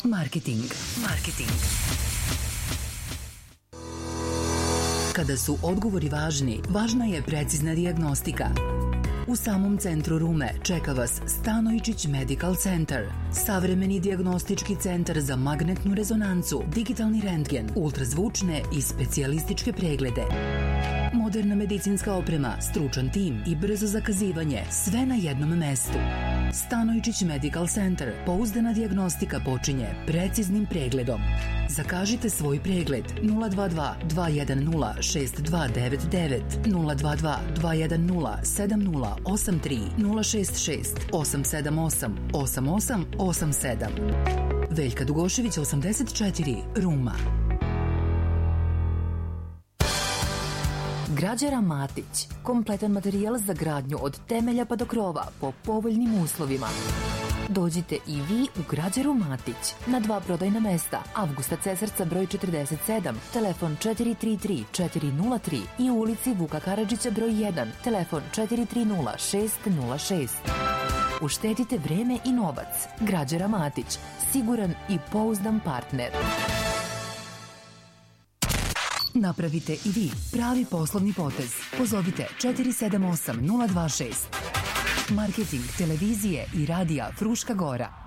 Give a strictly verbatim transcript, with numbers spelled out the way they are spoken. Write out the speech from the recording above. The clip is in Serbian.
Marketing. Marketing. Kada su odgovori važni, važna je precizna dijagnostika. U samom centru Rume čeka vas Stanojičić Medical Center, savremeni dijagnostički centar za magnetnu rezonancu, digitalni rentgen, ultrazvučne i specijalističke preglede. Moderna medicinska oprema, stručan tim i brzo zakazivanje, sve na jednom mestu. Stanojičić Medical Center, pouzdana dijagnostika počinje preciznim pregledom. Zakažite svoj pregled nula dva dva dva jedan nula šest dva devet devet, nula dva dva dva jedan nula sedam nula osam tri, nula šest šest osam sedam osam osam osam osam sedam. Veljka Dugošević osamdeset četiri, Ruma. Građara Matić. Kompletan materijal za gradnju od temelja pa do krova po povoljnim uslovima. Dođite i vi u Građaru Matić na dva prodajna mesta. Avgusta Cesarca broj četrdeset sedam, telefon četiri tri tri četiri nula tri i u ulici Vuka Karadžića broj jedan, telefon četiri tri nula šest nula šest. Uštedite vreme i novac. Građara Matić. Siguran i pouzdan partner. Napravite i vi pravi poslovni potez. Pozovite četiri sedam osam nula dva šest. Marketing televizije i radija Fruška Gora.